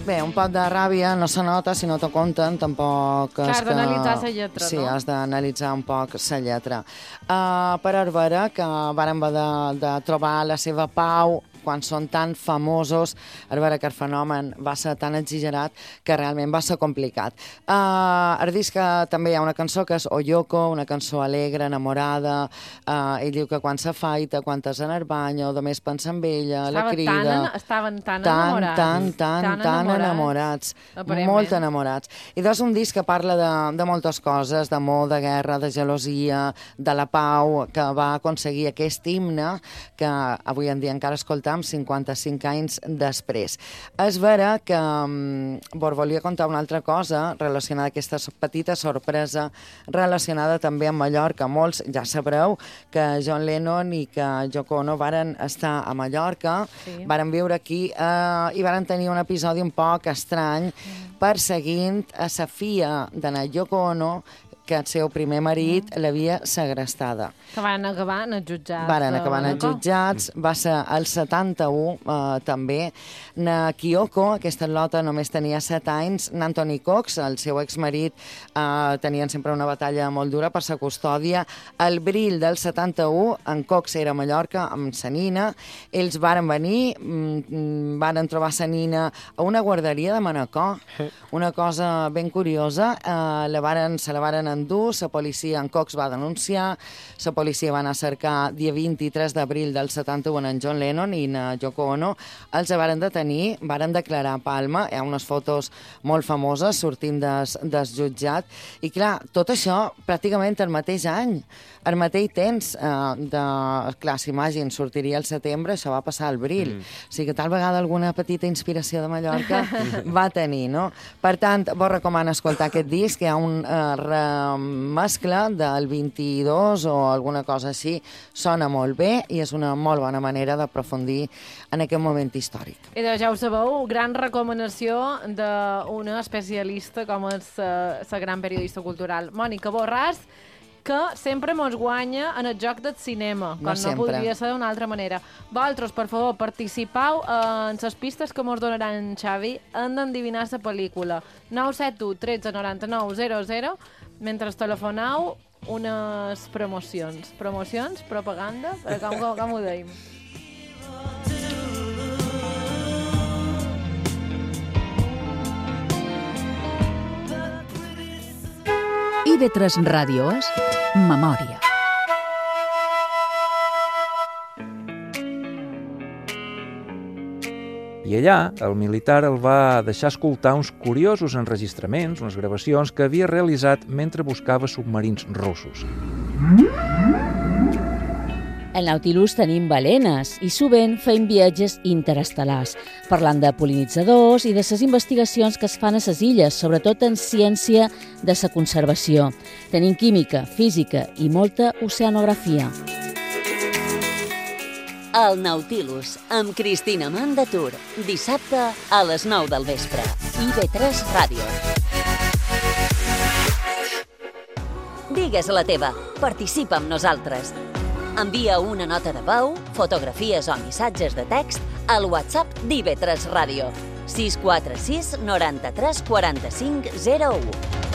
Bé, un pot de ràbia no se nota si no t'ho compten, tampoc... Clar, has d'analitzar la lletra, no? Sí, has d'analitzar un poc la lletra. Per Arbera, que vàrem haver de trobar la seva pau quan són tan famosos, a veure que el fenomen va ser tan exagerat que realment va ser complicat. El disc també hi ha una cançó que és Oyoko, una cançó alegre, enamorada. Ell diu que quan s'afaita, quan és en el banyo, només pensa en ella, la crida... Estaven tan enamorats. Tan enamorats. Molt enamorats. I és un disc que parla de moltes coses, d'amor, de guerra, de gelosia, de la pau, que va aconseguir aquest himne que avui en dia encara escoltam 55 anys després. És vera que vos volia contar una altra cosa relacionada a aquesta petita sorpresa relacionada també amb Mallorca. Molts ja sabreu que John Lennon i que Yoko Ono varen estar a Mallorca, varen viure aquí i varen tenir un episodi un poc estrany perseguint a la filla de la Yoko Ono, que el seu primer marit l'havia segrestada. Que van acabar en els jutjats. Van acabar en els jutjats, va ser el 71 també. Na Kyoko, aquesta lota, només tenia 7 anys. N'Anthony Cox, el seu exmarit, tenien sempre una batalla molt dura per sa custòdia. Al bril del 71, en Cox era a Mallorca amb sa nina. Ells varen venir, varen trobar sa nina a una guarderia de Manacor. Una cosa ben curiosa, se la varen endur, la policia en Cox va denunciar, la policia va anar a cercar dia 23 d'abril del 71 en John Lennon i en Yoko Ono, els varen detenir, varen declarar a Palma, hi ha unes fotos molt famoses sortint del jutjat, i clar, tot això pràcticament el mateix any, el mateix temps, clar, s'imagin, sortiria al setembre, això va passar al abril, o sigui que tal vegada alguna petita inspiració de Mallorca va tenir, no? Per tant, vos recomano escoltar aquest disc, hi ha un mescla del 22 o alguna cosa així, sona molt bé i és una molt bona manera d'aprofundir en aquest moment històric. I ja ho sabeu, gran recomanació d'una especialista com és la gran periodista cultural Mònica Borràs, que sempre mos guanya en el joc del cinema, quan no podria ser d'una altra manera. Vosaltres, per favor, participau en les pistes que mos donaran en Xavi, hem d'endevinar la pel·lícula. 971 13 99 00, mentre telefonau, unes promocions. Promocions? Propaganda? Com ho deim? IB3 Ràdio és Memòria. I allà, el militar el va deixar escoltar uns curiosos enregistraments, unes gravacions que havia realitzat mentre buscava submarins russos. Al Nautilus tenim balenes i sovint feim viatges interestel·lars, parlant de pol·linitzadors i de les investigacions que es fan a les illes, sobretot en ciència de la conservació. Tenim química, física i molta oceanografia. El Nautilus, amb Cristina Mandatur, dissabte a les 9 del vespre. IB3 Ràdio. Digues la teva, participa amb nosaltres. Envia una nota de veu, fotografies o missatges de text al WhatsApp d'IB3 Ràdio. 646 93 45 01.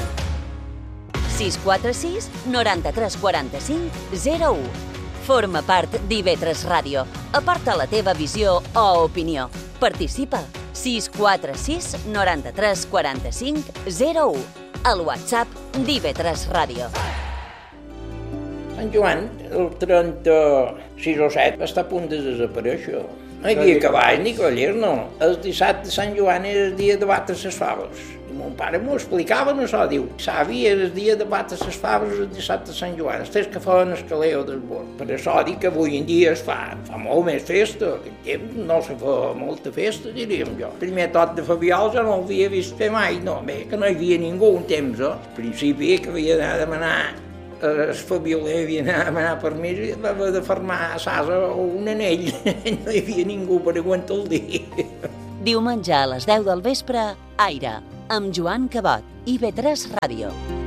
646 93 45 01. Forma part d'IB3 Ràdio. Aporta la teva visió o opinió. Participa. 646 93 45 01. Al WhatsApp d'IB3 Ràdio. Sant Joan, el 36 o 7, està a punt de desaparèixer. No hi havia cavall ni cavallers, no. El dissabte de Sant Joan era el dia de batre les faves. I mon pare m'ho explicava, no això, diu, savi, era el dia de batre les faves el dissabte de Sant Joan, els que feien el caleo del bord. Per això dic que avui en dia es fa molt més festa, aquell temps no se fa molta festa, diríem jo. El primer tot de Fabiol ja no l'havia vist fer mai, no, bé, que no hi havia ningú un temps, Al principi que havia d'anar a demanar el Fabioler havia d'anar a demanar permís i va haver de fermar a Sasa un anell. No hi havia ningú per aguantar el dia. Diumenge a les 10 del vespre, Aire, amb Joan Cabot, IB3 Ràdio.